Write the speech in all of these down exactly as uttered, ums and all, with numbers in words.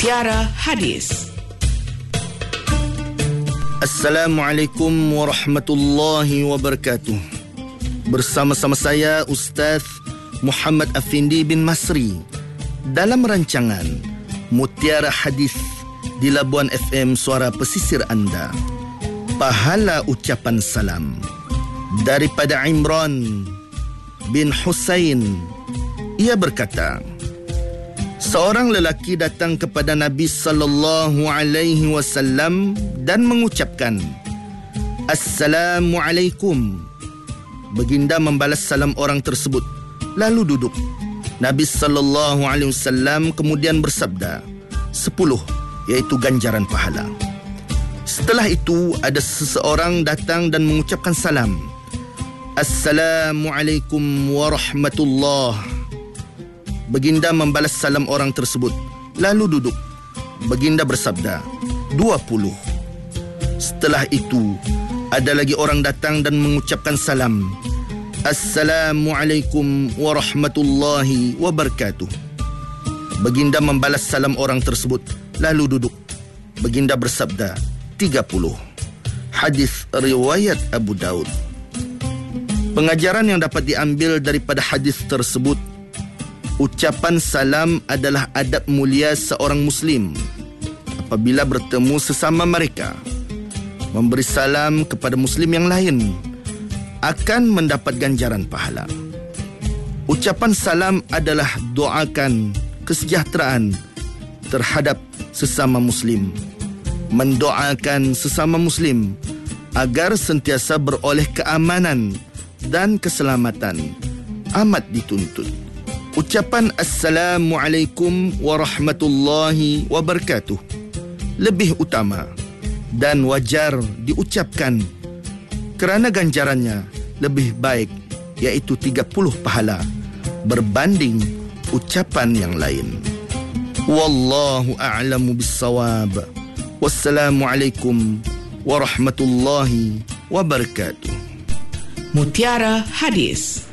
Mutiara Hadis. Assalamualaikum warahmatullahi wabarakatuh. Bersama-sama saya Ustaz Muhammad Afindi bin Masri dalam rancangan Mutiara Hadis di Labuan F M Suara Pesisir Anda. Pahala ucapan salam daripada Imran bin Husain. Ia berkata, seorang lelaki datang kepada Nabi sallallahu alaihi wasallam dan mengucapkan, Assalamualaikum. Baginda membalas salam orang tersebut, lalu duduk. Nabi sallallahu alaihi wasallam kemudian bersabda, sepuluh, iaitu ganjaran pahala. Setelah itu ada seseorang datang dan mengucapkan salam, Assalamualaikum warahmatullahi. Baginda membalas salam orang tersebut, lalu duduk. Baginda bersabda, dua puluh. Setelah itu, ada lagi orang datang dan mengucapkan salam, Assalamualaikum warahmatullahi wabarakatuh. Baginda membalas salam orang tersebut, lalu duduk. Baginda bersabda, tiga puluh. Hadis riwayat Abu Daud. Pengajaran yang dapat diambil daripada hadis tersebut, ucapan salam adalah adab mulia seorang Muslim apabila bertemu sesama mereka. Memberi salam kepada Muslim yang lain akan mendapat ganjaran pahala. Ucapan salam adalah doakan kesejahteraan terhadap sesama Muslim. Mendoakan sesama Muslim agar sentiasa beroleh keamanan dan keselamatan amat dituntut. Ucapan Assalamualaikum warahmatullahi wabarakatuh lebih utama dan wajar diucapkan kerana ganjarannya lebih baik, iaitu tiga puluh pahala berbanding ucapan yang lain. Wallahu a'lamu bissawab. Wassalamualaikum warahmatullahi wabarakatuh. Mutiara Hadis.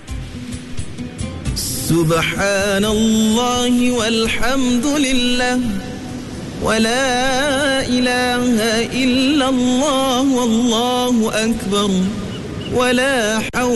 Subhanallah walhamdulillah wa la ilaha illallah wallahu akbar wa la hawla